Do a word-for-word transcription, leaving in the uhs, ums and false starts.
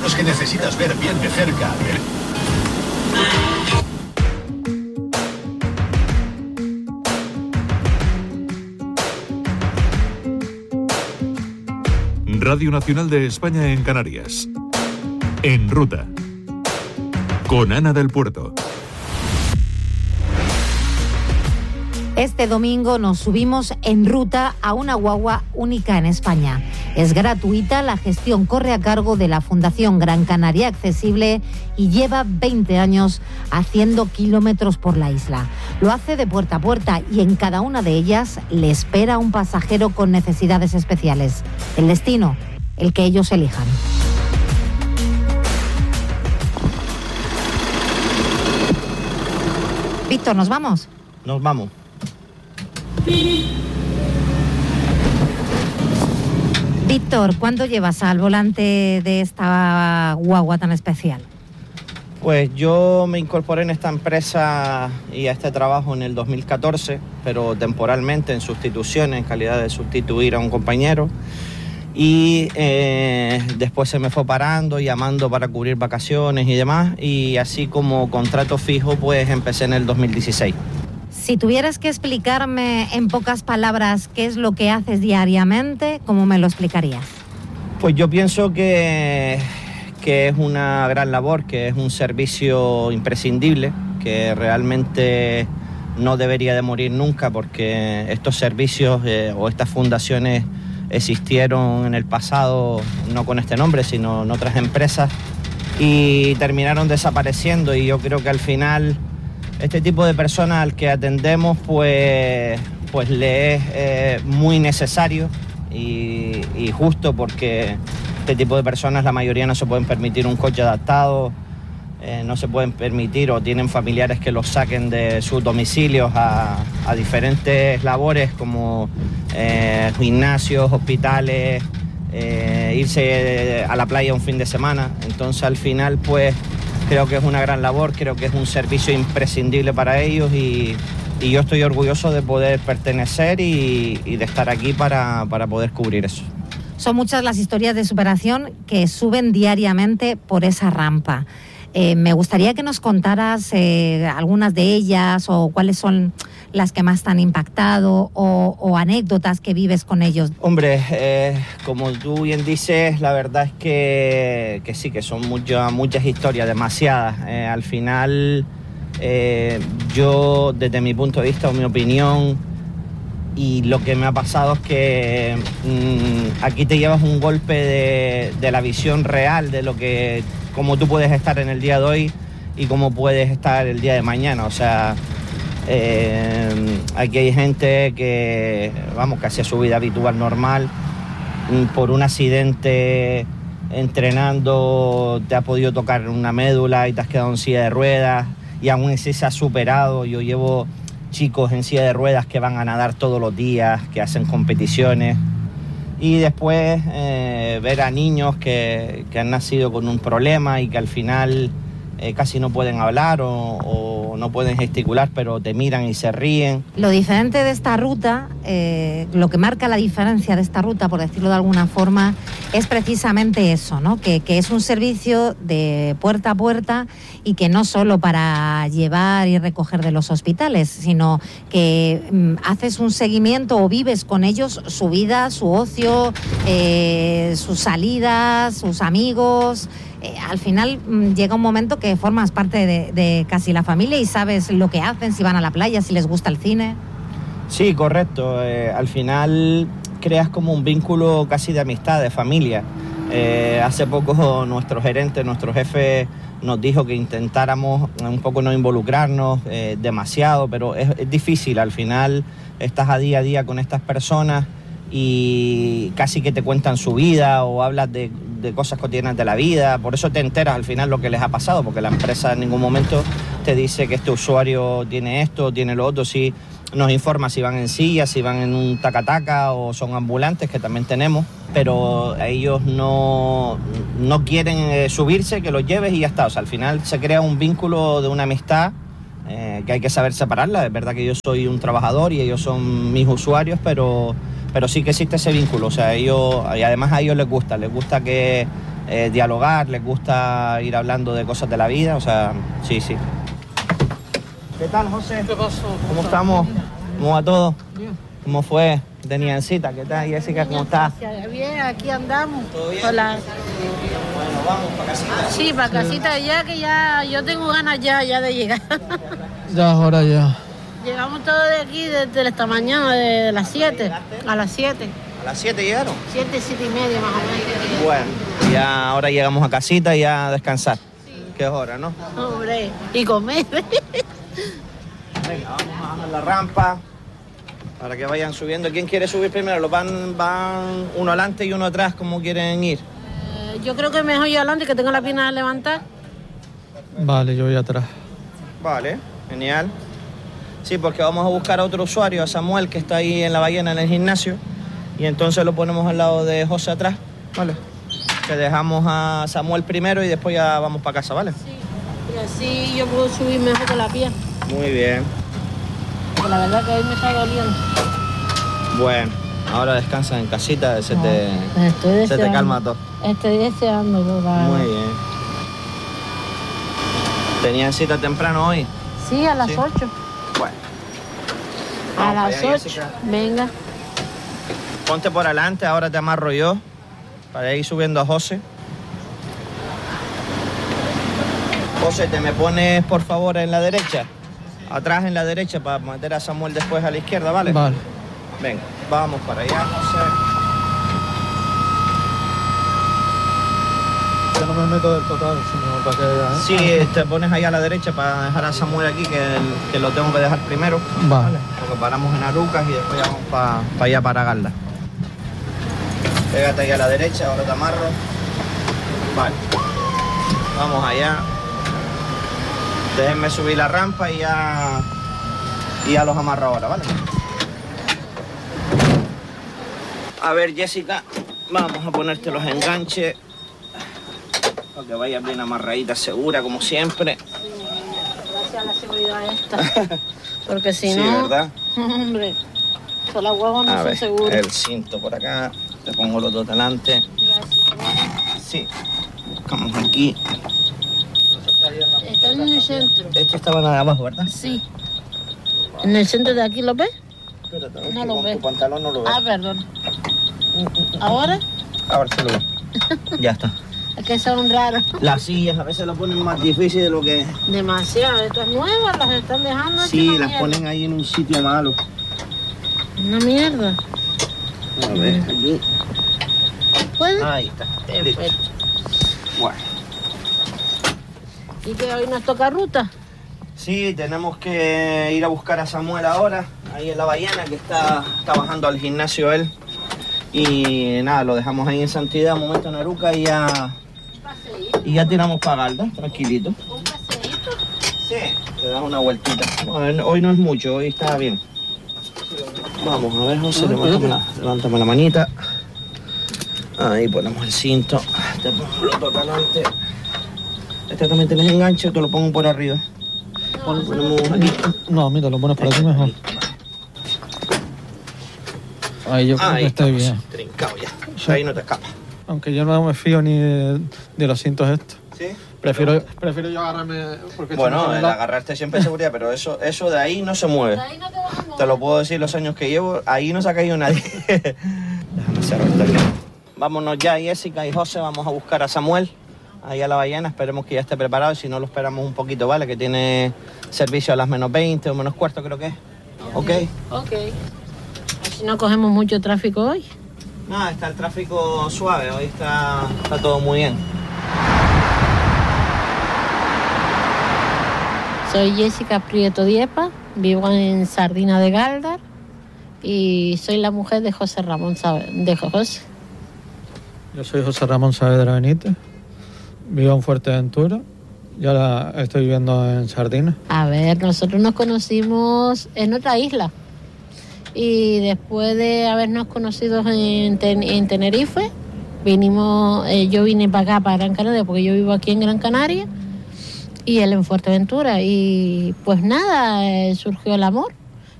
Los que necesitas ver bien de cerca. Radio Nacional de España en Canarias. En ruta. Con Ana del Puerto. Este domingo nos subimos en ruta a una guagua única en España. Es gratuita, la gestión corre a cargo de la Fundación Gran Canaria Accesible y lleva veinte años haciendo kilómetros por la isla. Lo hace de puerta a puerta y en cada una de ellas le espera un pasajero con necesidades especiales. El destino, el que ellos elijan. Víctor, ¿nos vamos? Nos vamos. Víctor, ¿cuánto llevas al volante de esta guagua tan especial? Pues yo me incorporé en esta empresa y a este trabajo en el dos mil catorce, pero temporalmente, en sustitución, en calidad de sustituir a un compañero. Y eh, después se me fue parando, llamando para cubrir vacaciones y demás. Y así como contrato fijo, pues empecé en el dos mil dieciséis. Si tuvieras que explicarme en pocas palabras qué es lo que haces diariamente, ¿cómo me lo explicarías? Pues yo pienso que, que es una gran labor, que es un servicio imprescindible, que realmente no debería de morir nunca, porque estos servicios eh, o estas fundaciones existieron en el pasado, no con este nombre, sino en otras empresas, y terminaron desapareciendo. Y yo creo que al final este tipo de personas al que atendemos pues, pues le es eh, muy necesario y, y justo, porque este tipo de personas, la mayoría no se pueden permitir un coche adaptado, eh, no se pueden permitir o tienen familiares que los saquen de sus domicilios a, a diferentes labores como eh, gimnasios, hospitales, eh, irse a la playa un fin de semana. Entonces al final pues creo que es una gran labor, creo que es un servicio imprescindible para ellos y, y yo estoy orgulloso de poder pertenecer y, y de estar aquí para, para poder cubrir eso. Son muchas las historias de superación que suben diariamente por esa rampa. Eh, me gustaría que nos contaras eh, algunas de ellas o cuáles son las que más te han impactado o, o anécdotas que vives con ellos. Hombre, eh, como tú bien dices, la verdad es que, que sí, que son muchas, muchas historias, demasiadas. Eh, al final, eh, yo, desde mi punto de vista o mi opinión, y lo que me ha pasado es que mmm, aquí te llevas un golpe de, de la visión real de lo que, cómo tú puedes estar en el día de hoy y cómo puedes estar el día de mañana. O sea, eh, aquí hay gente que, vamos, que hacía su vida habitual normal, por un accidente entrenando te ha podido tocar una médula y te has quedado en silla de ruedas y aún así se ha superado. Yo llevo chicos en silla de ruedas que van a nadar todos los días, que hacen competiciones, y después eh, ver a niños que, que han nacido con un problema y que al final eh, casi no pueden hablar o, o no pueden gesticular, pero te miran y se ríen. Lo diferente de esta ruta, eh, lo que marca la diferencia de esta ruta, por decirlo de alguna forma, es precisamente eso, ¿no? Que, que es un servicio de puerta a puerta y que no solo para llevar y recoger de los hospitales, sino que mm, haces un seguimiento o vives con ellos su vida, su ocio, eh, sus salidas, sus amigos. Eh, al final mmm, llega un momento que formas parte de, de casi la familia y sabes lo que hacen, si van a la playa, si les gusta el cine. Sí, correcto. Eh, al final creas como un vínculo casi de amistad, de familia. Eh, hace poco nuestro gerente, nuestro jefe nos dijo que intentáramos un poco no involucrarnos eh, demasiado, pero es, es difícil. Al final estás a día a día con estas personas y casi que te cuentan su vida o hablas de, de cosas cotidianas de la vida. Por eso te enteras al final lo que les ha pasado, porque la empresa en ningún momento te dice que este usuario tiene esto, tiene lo otro. Sí, nos informa si van en silla, si van en un taca-taca o son ambulantes, que también tenemos, pero ellos no, no quieren eh, subirse, que los lleves y ya está. O sea, al final se crea un vínculo de una amistad eh, que hay que saber separarla. Es verdad que yo soy un trabajador y ellos son mis usuarios, pero, pero sí que existe ese vínculo. O sea, ellos, y además a ellos les gusta, les gusta que eh, dialogar, les gusta ir hablando de cosas de la vida, o sea, sí, sí. ¿Qué tal, José? ¿Qué pasó? ¿Cómo estamos? ¿Cómo va todo? Bien. ¿Cómo fue de Niancita? ¿Qué tal, Jessica? ¿Cómo estás? Bien, aquí andamos. ¿Todo bien? Hola. Bueno, vamos para casita. Sí, para casita ya, que ya yo tengo ganas ya, ya de llegar. Ya es hora ya. Llegamos todos de aquí desde esta mañana, de las siete. A las siete. ¿A las siete llegaron? siete, siete y media más o menos. Bueno, ya ahora llegamos a casita y ya a descansar. Sí. ¿Qué hora, no? Hombre, y comer. Venga, vamos a bajar la rampa para que vayan subiendo. ¿Quién quiere subir primero? ¿Los van, van uno adelante y uno atrás? ¿Cómo quieren ir? Eh, yo creo que mejor yo adelante, que tengo la pierna de levantar. Vale, yo voy atrás. Vale, genial. Sí, porque vamos a buscar a otro usuario, a Samuel, que está ahí en la ballena, en el gimnasio. Y entonces lo ponemos al lado de José atrás. Vale. Que dejamos a Samuel primero y después ya vamos para casa, ¿vale? Sí. Y así yo puedo subir mejor con la pierna. Muy bien. Porque la verdad que hoy me está doliendo. Bueno, ahora descansa en casita, se, No, te, estoy se te calma todo. Estoy deseándolo, la Muy verdad. bien. ¿Tenían cita temprano hoy? Sí, a las Sí. ocho. Bueno. A Vamos las para allá, ocho. Jessica. Venga. Ponte por adelante, ahora te amarro yo para ir subiendo a José. José, ¿te me pones por favor en la derecha? Atrás en la derecha para meter a Samuel después a la izquierda, ¿vale? Vale. Venga, vamos para allá, José. Yo no me meto del total, sino para que vea, ¿eh? Sí, te pones ahí a la derecha para dejar a Samuel aquí, que, que lo tengo que dejar primero. Vale. Porque paramos en Arucas y después ya vamos para pa allá para Garda. Pégate ahí a la derecha, ahora te amarro. Vale. Vamos allá. Déjenme subir la rampa y ya, y ya los amarro ahora, ¿vale? A ver, Jessica, vamos a ponerte los enganches para que vayas bien amarradita, segura, como siempre. Gracias a la seguridad esta. Porque si Sí, no... ¿verdad? Hombre, todas las huevas no A son ver, seguras. el cinto por acá, te pongo los dos delante. Gracias. Sí, buscamos aquí. Están en el centro. Esto estaba nada abajo, ¿verdad? Sí. ¿En el centro de aquí lo ves? Espérate, a ver No que lo con ve. tu pantalón no lo Ah, veo. perdón. ¿Ahora? A ver si lo veo. Ya está. Es que son raros. Las sillas a veces lo ponen más difícil de lo que... Demasiado. Estas nuevas las están dejando. Sí, hecho una las mierda. ponen ahí en un sitio malo. Una mierda. A ver, aquí. ¿Puedes? Ahí está. Listo. Perfecto. Bueno. ¿Y que hoy nos toca ruta? Sí, tenemos que ir a buscar a Samuel ahora, ahí en la ballena, que está, está bajando al gimnasio él. Y nada, lo dejamos ahí en Santidad, un momento en Aruca y ya, y ya tiramos para Garda, tranquilito. ¿Un paseíto? Sí, te das una vueltita. Bueno, hoy no es mucho, hoy está bien. Vamos a ver, José, levántame la, levántame la manita. Ahí ponemos el cinto, te pongo los dos delante. Este también tienes enganche, te lo pongo por arriba. Lo ponemos aquí. No, mira, lo pones por aquí mejor. Ahí yo creo Ahí que estoy estamos, bien. trincado ya. Sí. Ahí no te escapa. Aunque yo no me fío ni de, de los cintos estos. ¿Sí? Prefiero, prefiero yo agarrarme... Porque Bueno, si no, el la- agarrarte siempre es seguridad, pero eso, eso de ahí no se mueve. Ahí no te vas a mover. Te lo puedo decir los años que llevo, ahí no se ha caído nadie. Déjame cerrar esto aquí. Vámonos ya, Jessica y José, vamos a buscar a Samuel, ahí a la ballena, esperemos que ya esté preparado, si no lo esperamos un poquito, ¿vale? Que tiene servicio a las menos veinte o menos cuarto, creo que es. ¿Ok? Ok. Si no cogemos mucho tráfico hoy. No, está el tráfico suave, hoy está, está todo muy bien. Soy Jessica Prieto Diepa, vivo en Sardina de Galdar y soy la mujer de José Ramón Sabe- de José. Yo soy José Ramón Saavedra Benítez, vivo en Fuerteventura y ahora estoy viviendo en Sardina. A ver, nosotros nos conocimos en otra isla y después de habernos conocido en, Ten- en Tenerife, vinimos, eh, yo vine para acá, para Gran Canaria, porque yo vivo aquí en Gran Canaria y él en Fuerteventura y pues nada, eh, surgió el amor.